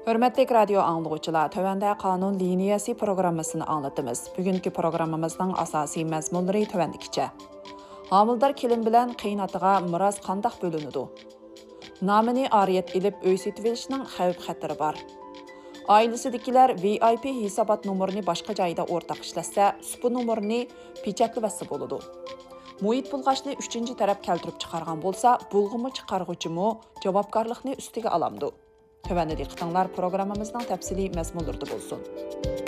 Hörmətli radio anlıqçılar, tövəndə qanun liniyası proqrammasını anlatımız. Bugünkü proqramımızın asasi məzmunları tövəndikçə. Hamildar kelin bilən qiynatığa miras qandaq bölünüdü? Namini ariyet ilib öy setvelişinin xəvb xətiri var. Ailəsidikiler VIP hesabat numarını başqa cayda ortaq işləsə, bu numarını peçətləvəsi boludu. Muhit bulğaçını 3-cü tərəf kəltirib çıxarğan bolsa, bulğumu çıxarğıcımı cavabkarlıqını üstüge alamdı. Tövəndi diqqətinizlər proqramımızdan təfsili məzmunlarda bolsun.